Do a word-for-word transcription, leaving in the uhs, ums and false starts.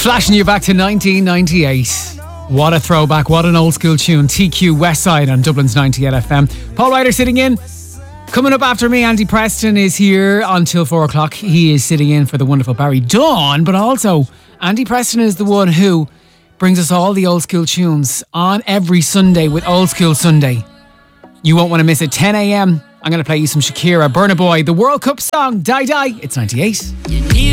Flashing you back to nineteen ninety-eight. What a throwback, what an old school tune. T Q Westside on Dublin's ninety-eight F M. Paul Ryder sitting in. Coming up after me, Andy Preston is here until four o'clock. He is sitting in for the wonderful Barry Dawn, but also Andy Preston is the one who brings us all the old school tunes on every Sunday with Old School Sunday. You won't want to miss it. ten a.m. I'm going to play you some Shakira, Burna Boy, the World Cup song, Die Die. It's ninety-eight.